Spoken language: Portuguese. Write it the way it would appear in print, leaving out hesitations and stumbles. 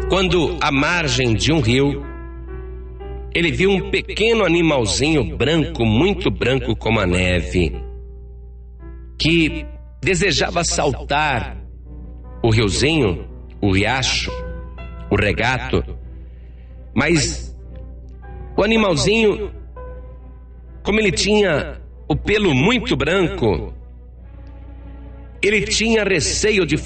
quando, à margem de um rio, ele viu um pequeno animalzinho branco, muito branco como a neve, que desejava saltar o riozinho, o riacho, o regato, mas o animalzinho, como ele tinha o pelo muito branco, ele tinha receio de